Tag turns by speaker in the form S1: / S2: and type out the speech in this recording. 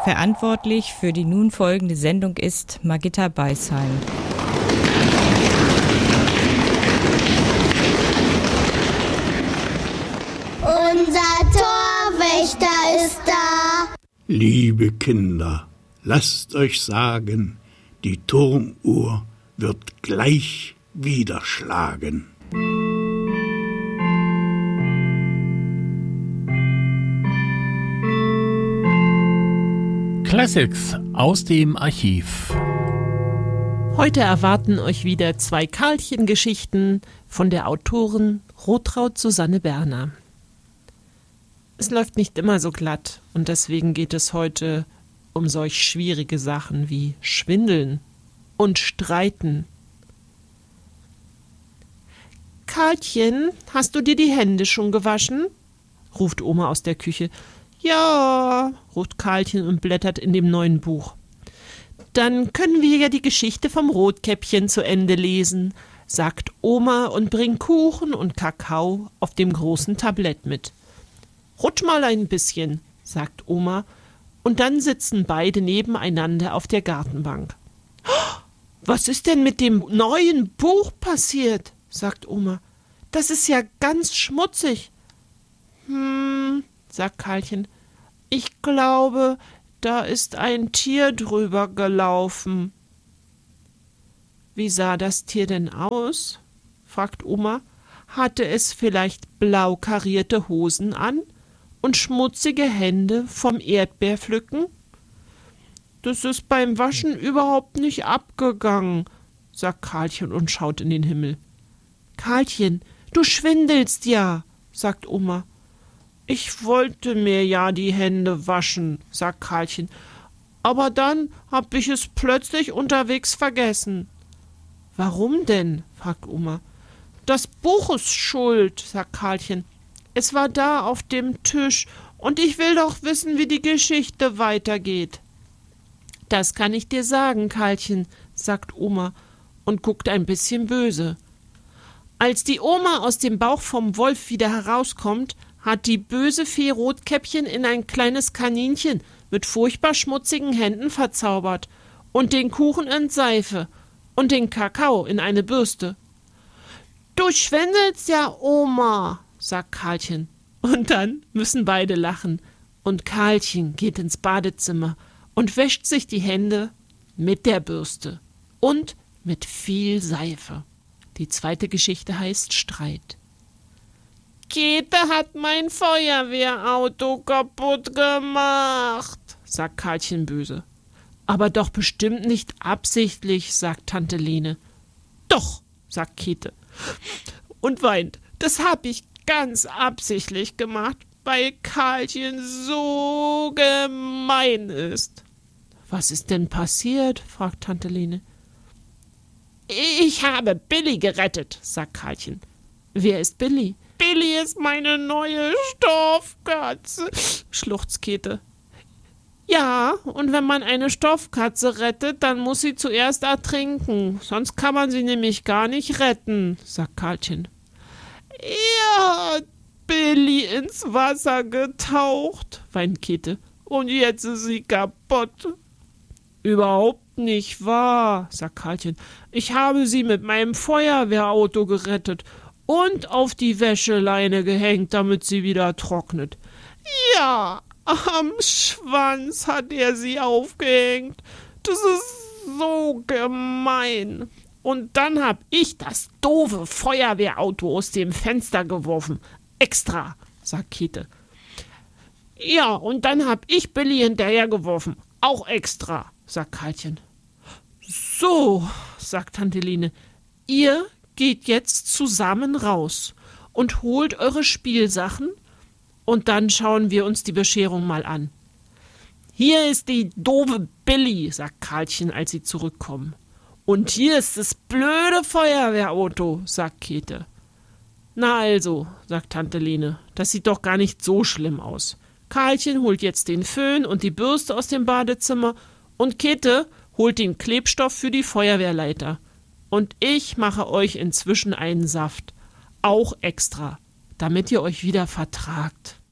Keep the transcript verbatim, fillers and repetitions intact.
S1: Verantwortlich für die nun folgende Sendung ist Margitta Beisheim.
S2: Unser Torwächter ist da.
S3: Liebe Kinder, lasst euch sagen, die Turmuhr wird gleich wieder schlagen.
S4: Classics aus dem Archiv.
S5: Heute erwarten euch wieder zwei Karlchen-Geschichten von der Autorin Rotraud Susanne Berner. Es läuft nicht immer so glatt und deswegen geht es heute um solch schwierige Sachen wie Schwindeln und Streiten. Karlchen, hast du dir die Hände schon gewaschen? Ruft Oma aus der Küche. Ja, ruft Karlchen und blättert in dem neuen Buch. Dann können wir ja die Geschichte vom Rotkäppchen zu Ende lesen, sagt Oma und bringt Kuchen und Kakao auf dem großen Tablett mit. Rutsch mal ein bisschen, sagt Oma, und dann sitzen beide nebeneinander auf der Gartenbank. Was ist denn mit dem neuen Buch passiert? Sagt Oma. Das ist ja ganz schmutzig. Hm, sagt Karlchen. Ich glaube, da ist ein Tier drüber gelaufen. Wie sah das Tier denn aus? Fragt Oma. Hatte es vielleicht blau karierte Hosen an und schmutzige Hände vom Erdbeerpflücken? Das ist beim Waschen überhaupt nicht abgegangen, sagt Karlchen und schaut in den Himmel. Karlchen, du schwindelst ja, sagt Oma. Ich wollte mir ja die Hände waschen, sagt Karlchen, aber dann hab ich es plötzlich unterwegs vergessen. Warum denn? fragt Oma. Das Buch ist schuld, sagt Karlchen. Es war da auf dem Tisch und ich will doch wissen, wie die Geschichte weitergeht. Das kann ich dir sagen, Karlchen, sagt Oma und guckt ein bisschen böse. Als die Oma aus dem Bauch vom Wolf wieder herauskommt, hat die böse Fee Rotkäppchen in ein kleines Kaninchen mit furchtbar schmutzigen Händen verzaubert und den Kuchen in Seife und den Kakao in eine Bürste. »Du schwindelst ja, Oma«, sagt Karlchen. Und dann müssen beide lachen und Karlchen geht ins Badezimmer und wäscht sich die Hände mit der Bürste und mit viel Seife. Die zweite Geschichte heißt Streit. Käthe hat mein Feuerwehrauto kaputt gemacht, sagt Karlchen böse. Aber doch bestimmt nicht absichtlich, sagt Tante Lene. Doch, sagt Käthe und weint. Das hab ich ganz absichtlich gemacht, weil Karlchen so gemein ist. Was ist denn passiert? fragt Tante Lene. Ich habe Billy gerettet, sagt Karlchen. Wer ist Billy? Billy ist meine neue Stoffkatze, schluchzt Käthe. Ja, und wenn man eine Stoffkatze rettet, dann muss sie zuerst ertrinken. Sonst kann man sie nämlich gar nicht retten, sagt Karlchen. Er hat Billy ins Wasser getaucht, weint Käthe. Und jetzt ist sie kaputt. Überhaupt nicht wahr, sagt Karlchen. Ich habe sie mit meinem Feuerwehrauto gerettet und auf die Wäscheleine gehängt, damit sie wieder trocknet. Ja, am Schwanz hat er sie aufgehängt. Das ist so gemein. Und dann hab ich das doofe Feuerwehrauto aus dem Fenster geworfen. Extra, sagt Käthe. Ja, und dann hab ich Billy hinterhergeworfen. Auch extra, sagt Karlchen. So, sagt Tante Lene, ihr geht jetzt zusammen raus und holt eure Spielsachen und dann schauen wir uns die Bescherung mal an. Hier ist die doofe Billy, sagt Karlchen, als sie zurückkommen. Und hier ist das blöde Feuerwehrauto, sagt Käthe. Na also, sagt Tante Lene, das sieht doch gar nicht so schlimm aus. Karlchen holt jetzt den Föhn und die Bürste aus dem Badezimmer und Käthe holt den Klebstoff für die Feuerwehrleiter. Und ich mache euch inzwischen einen Saft, auch extra, damit ihr euch wieder vertragt.